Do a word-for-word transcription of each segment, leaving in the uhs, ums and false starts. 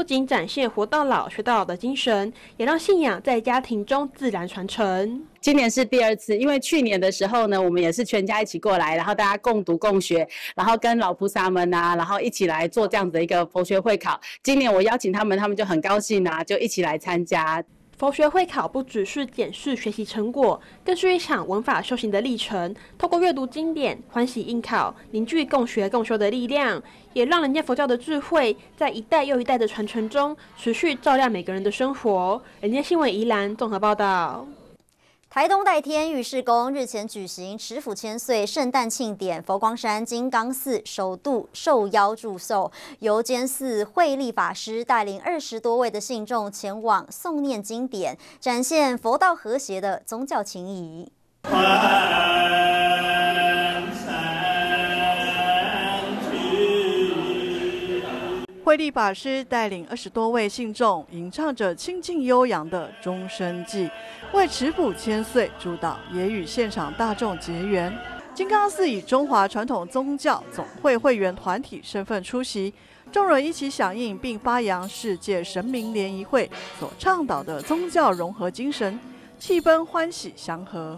不仅展现活到老学到老的精神，也让信仰在家庭中自然传承。 今年是第二次，因为去年的时候呢，我们也是全家一起过来，然后大家共读共学，然后跟老菩萨们啊，然后一起来做这样子的一个佛学会考。今年我邀请他们，他们就很高兴啊，就一起来参加。 佛学会考不只是检视学习成果，更是一场文法修行的历程。透过阅读经典、欢喜应考，凝聚共学共修的力量，也让人家佛教的智慧在一代又一代的传承中，持续照亮每个人的生活。人间新闻宜兰综合报道。 台东代天御士宫日前举行持府千岁圣诞庆典，佛光山金刚寺首度受邀祝寿，由监寺慧立法师带领二十多位的信众前往诵念经典，展现佛道和谐的宗教情谊。 慧立法师带领二十多位信众，吟唱着清静悠扬的终身祭，为持府千岁祝祷，也与现场大众结缘。金刚寺以中华传统宗教总会会员团体身份出席，众人一起响应并发扬世界神明联谊会所倡导的宗教融合精神，气氛欢喜祥和。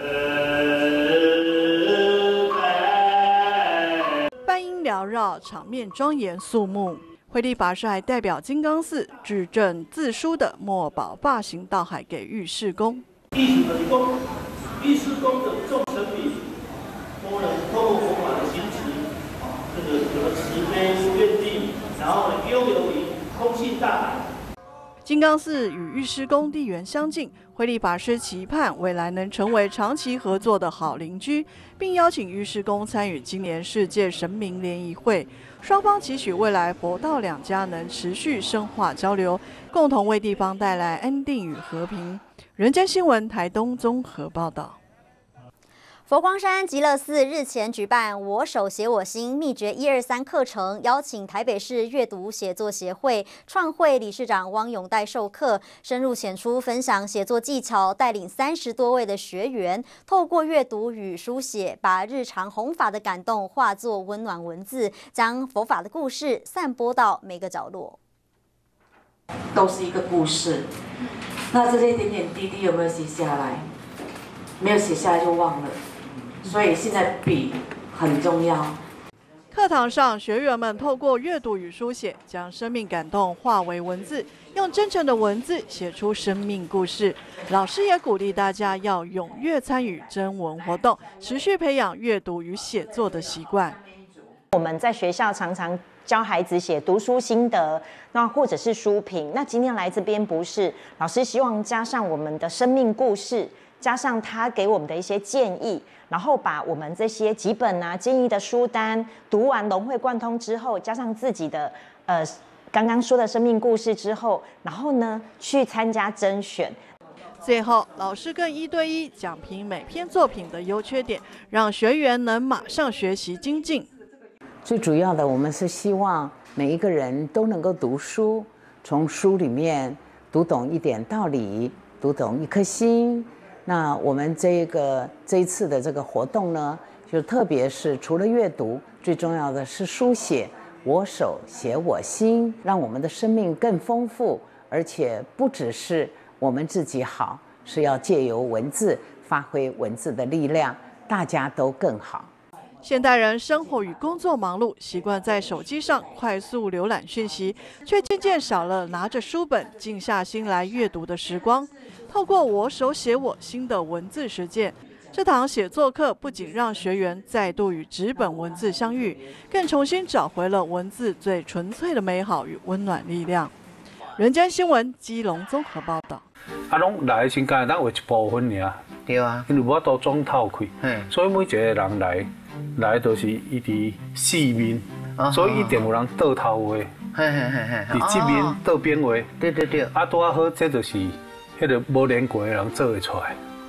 梵音缭绕，场面庄严肃穆。慧立法师还代表金刚寺致赠自书的墨宝发行到海给御士宫。 意思就是讲，御士宫的众神明都能透过佛法的行持，这个有了慈悲愿力，然后呢悠游于空性大海。 金刚寺与御士宫地缘相近，慧立法师期盼未来能成为长期合作的好邻居，并邀请御士宫参与今年世界神明联谊会。双方期许未来佛道两家能持续深化交流，共同为地方带来安定与和平。人间新闻台东综合报道。 佛光山极乐寺日前举办我手写我心秘诀一二三课程，邀请台北市阅读写作协会创会理事长汪永岱授课，深入浅出分享写作技巧，带领三十多位的学员，透过阅读与书写，把日常弘法的感动化作温暖文字，将佛法的故事散播到每个角落。 都是一个故事，那这些点点滴滴有没有写下来？没有写下来就忘了。所以现在笔很重要。 课堂上，学员们透过阅读与书写，将生命感动化为文字，用真诚的文字写出生命故事。老师也鼓励大家要踊跃参与征文活动，持续培养阅读与写作的习惯。 我们在学校常常教孩子写读书心得，那或者是书评。那今天来这边不是，老师希望加上我们的生命故事，加上他给我们的一些建议。然后把我们这些几本啊建议的书单读完融会贯通之后，加上自己的呃刚刚说的生命故事之后，然后呢去参加甄选。 最后，老师更一对一讲评每篇作品的优缺点，让学员能马上学习精进。 最主要的，我们是希望每一个人都能够读书，从书里面读懂一点道理，读懂一颗心。那我们这个这一次的这个活动呢，就特别是除了阅读，最重要的是书写，我手写我心，让我们的生命更丰富，而且不只是我们自己好，是要借由文字发挥文字的力量，大家都更好。 现代人生活与工作忙碌，习惯在手机上快速浏览讯息，却渐渐少了拿着书本静下心来阅读的时光。透过我手写我心的文字实践，这堂写作课不仅让学员再度与纸本文字相遇，更重新找回了文字最纯粹的美好与温暖力量。人间新闻基隆综合报道。 啊，拢来先干咱为一部分尔。对啊，因为我都总透开，所以每一个人来来都是伊伫四面，哦、所以一定有人倒头画，伫这面倒边画。对对对。啊，拄啊好，这就是。迄个无练过的人做会出来。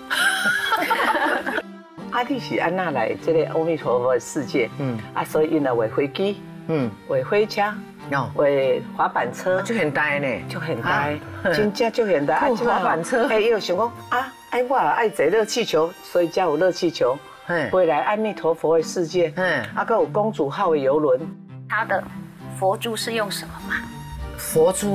啊，你是安那来这个阿弥陀佛的世界？嗯，啊，所以因来画飞机，嗯，画火车，哦，画滑板车，就很大呢，就很大，真正就很大。啊，滑板车，哎，又想讲啊，哎，我爱坐热气球，所以才有热气球。回来阿弥陀佛的世界，嗯，啊，还有公主号的游轮。 它的佛珠是用什么吗？ 佛珠